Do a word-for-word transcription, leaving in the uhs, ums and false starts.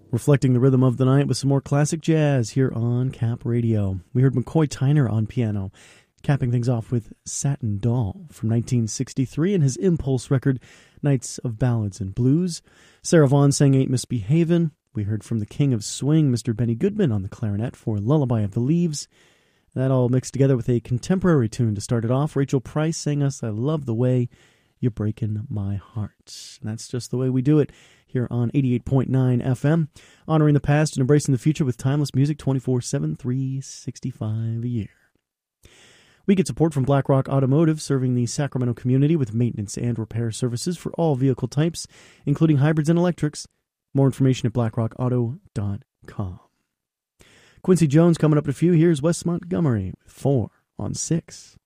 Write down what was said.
Reflecting the rhythm of the night with some more classic jazz here on Cap Radio. We heard McCoy Tyner on piano, capping things off with Satin Doll from nineteen sixty-three and his Impulse record, Nights of Ballads and Blues. Sarah Vaughan sang Ain't Misbehavin'. We heard from the king of swing, Mister Benny Goodman, on the clarinet for Lullaby of the Leaves. That all mixed together with a contemporary tune to start it off. Rachel Price sang us I Love the Way You're Breaking My Heart. And that's just the way we do it here on eighty-eight point nine F M, honoring the past and embracing the future with timeless music twenty-four seven, three sixty-five a year. We get support from BlackRock Automotive, serving the Sacramento community with maintenance and repair services for all vehicle types, including hybrids and electrics. More information at blackrock auto dot com. Quincy Jones coming up in a few. Here's Wes Montgomery with four on six.